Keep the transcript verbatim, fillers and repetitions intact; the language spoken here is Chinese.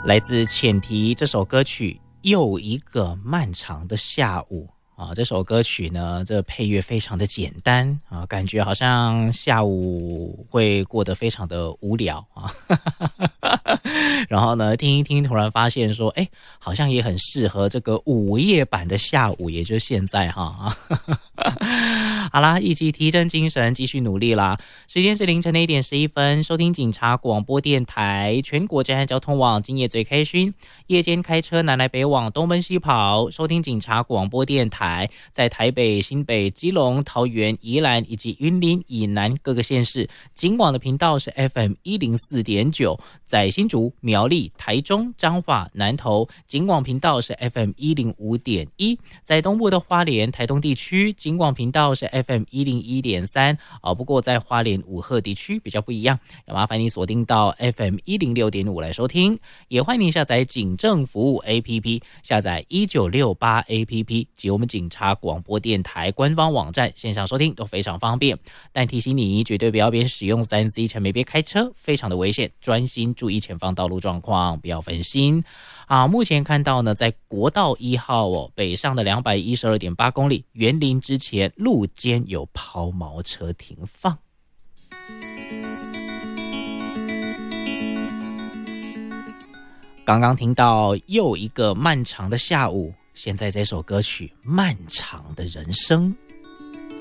来自浅提这首歌曲又一个漫长的下午啊，这首歌曲呢，这配乐非常的简单啊，感觉好像下午会过得非常的无聊啊。然后呢，听一听，突然发现说，哎，好像也很适合这个午夜版的下午，也就是现在哈。好啦，一起提振精神，继续努力啦。时间是凌晨的一点十一分，收听警察广播电台，全国治安交通网，今夜最开心。夜间开车南来北往，东奔西跑，收听警察广播电台，在台北、新北、基隆、桃园、宜兰以及云林以南各个县市，警广的频道是 F M 一零四点九，在新竹、苗栗、台中、彰化、南投，警广频道是 F M 一零五点一，在东部的花莲、台东地区，警广频道是 F M 一零一点三，哦，不过在花莲五鹤地区比较不一样，要麻烦你锁定到 F M 一零六点五来收听，也欢迎你下载警政服务 A P P， 下载一九六八 A P P 及我们警察广播电台官方网站，线上收听都非常方便。但提醒你，绝对不要边使用 三 C 趁没边开车，非常的危险，专心注意前方道路状况，不要分心。啊，目前看到呢，在国道一号哦，北上的两百一十二点八公里，园林之前路肩有抛锚车停放。刚刚听到又一个漫长的下午，现在这首歌曲《漫长的人生》。